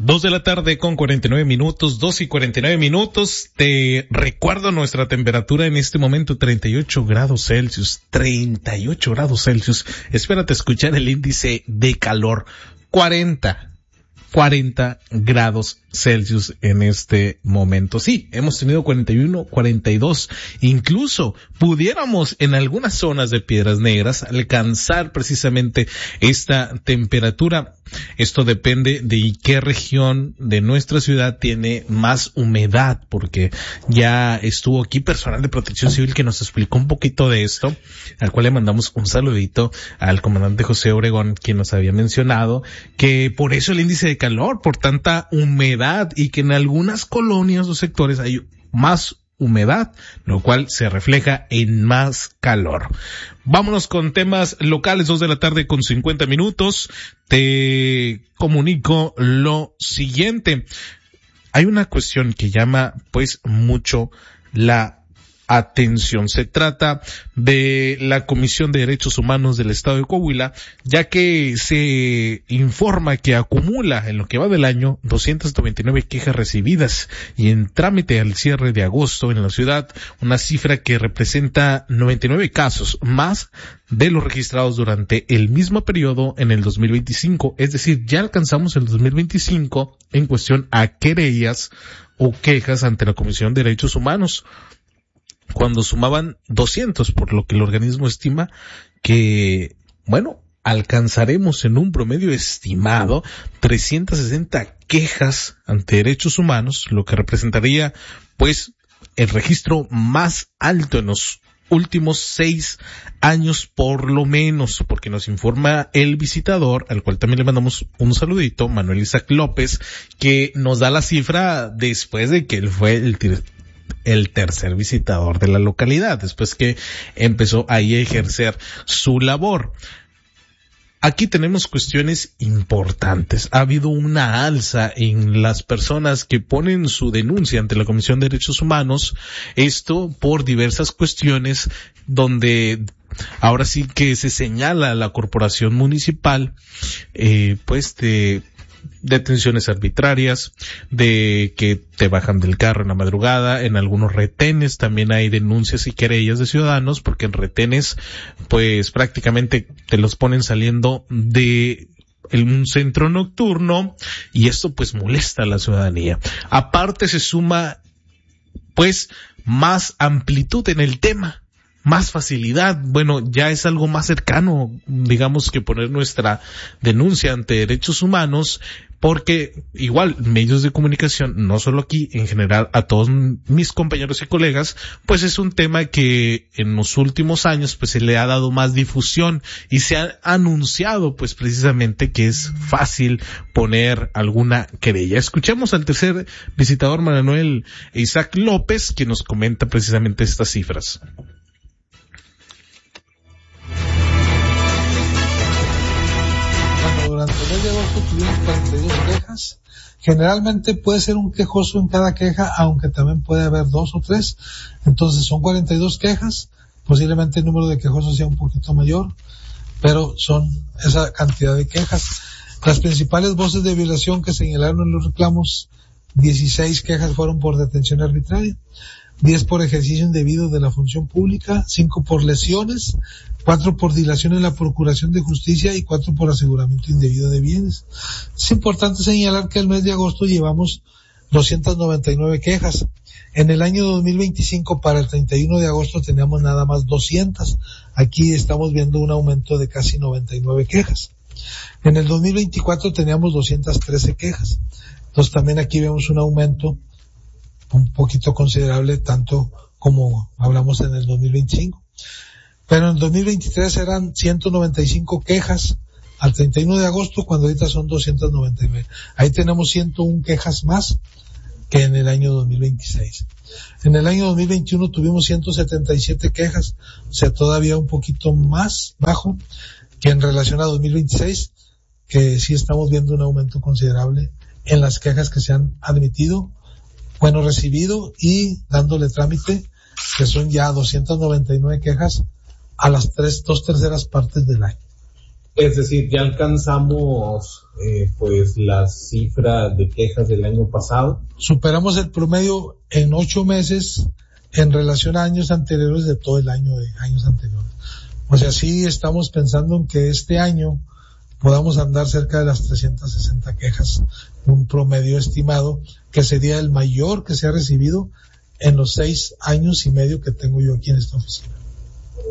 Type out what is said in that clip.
2:49 p.m, 2:49. Te recuerdo nuestra temperatura en este momento, 38 grados Celsius, 38 grados Celsius. Espérate escuchar el índice de calor, 40 grados Celsius en este momento. Sí, hemos tenido 41, 42, incluso pudiéramos en algunas zonas de Piedras Negras alcanzar precisamente esta temperatura. Esto depende de qué región de nuestra ciudad tiene más humedad, porque ya estuvo aquí personal de Protección Civil que nos explicó un poquito de esto, al cual le mandamos un saludito al comandante José Obregón, quien nos había mencionado que por eso el índice de calor, por tanta humedad, y que en algunas colonias o sectores hay más humedad, lo cual se refleja en más calor. Vámonos con temas locales, 2:50 p.m. Te comunico lo siguiente. Hay una cuestión que llama pues mucho la atención. Se trata de la Comisión de Derechos Humanos del Estado de Coahuila, ya que se informa que acumula en lo que va del año 299 quejas recibidas y en trámite al cierre de agosto en la ciudad, una cifra que representa 99 casos más de los registrados durante el mismo periodo en el 2025. Es decir, ya alcanzamos el 2025 en cuestión a querellas o quejas ante la Comisión de Derechos Humanos, cuando sumaban 200, por lo que el organismo estima que, alcanzaremos en un promedio estimado 360 quejas ante derechos humanos, lo que representaría, pues, el registro más alto en los últimos 6 años por lo menos, porque nos informa el visitador, al cual también le mandamos un saludito, Manuel Isaac López, que nos da la cifra después de que él fue el tercer visitador de la localidad, después que empezó ahí a ejercer su labor. Aquí tenemos cuestiones importantes. Ha habido una alza en las personas que ponen su denuncia ante la Comisión de Derechos Humanos, esto por diversas cuestiones donde ahora sí que se señala a la corporación municipal, pues de detenciones arbitrarias, de que te bajan del carro en la madrugada, en algunos retenes también hay denuncias y querellas de ciudadanos, porque en retenes pues prácticamente te los ponen saliendo de un centro nocturno y esto pues molesta a la ciudadanía. Aparte se suma pues más amplitud en el tema, más facilidad, ya es algo más cercano, digamos, que poner nuestra denuncia ante derechos humanos, porque igual medios de comunicación, no solo aquí, en general a todos mis compañeros y colegas, pues es un tema que en los últimos años pues se le ha dado más difusión y se ha anunciado pues precisamente que es fácil poner alguna querella. Escuchemos al tercer visitador, Manuel Isaac López, que nos comenta precisamente estas cifras. Durante el mes de agosto tuvimos 42 quejas. Generalmente puede ser un quejoso en cada queja, aunque también puede haber 2 o 3. Entonces son 42 quejas. Posiblemente el número de quejosos sea un poquito mayor, pero son esa cantidad de quejas. Las principales voces de violación que señalaron en los reclamos, 16 quejas fueron por detención arbitraria, 10 por ejercicio indebido de la función pública, 5 por lesiones, 4 por dilación en la procuración de justicia y 4 por aseguramiento indebido de bienes. Es importante señalar que el mes de agosto llevamos 299 quejas. En el año 2025, para el 31 de agosto, teníamos nada más 200. Aquí estamos viendo un aumento de casi 99 quejas. En el 2024 teníamos 213 quejas. Entonces también aquí vemos un aumento un poquito considerable, tanto como hablamos en el 2025. Pero en el 2023 eran 195 quejas al 31 de agosto, cuando ahorita son 299. Ahí tenemos 101 quejas más que en el año 2026. En el año 2021 tuvimos 177 quejas, o sea, todavía un poquito más bajo que en relación a 2026, que sí estamos viendo un aumento considerable en las quejas que se han admitido, recibido y dándole trámite, que son ya 299 quejas a las 2/3 partes del año. Es decir, ya alcanzamos pues la cifra de quejas del año pasado. Superamos el promedio en 8 meses en relación a años anteriores de todo el año de años anteriores. O sea, sí estamos pensando en que este año podamos andar cerca de las 360 quejas, un promedio estimado que sería el mayor que se ha recibido en los 6 años y medio que tengo yo aquí en esta oficina.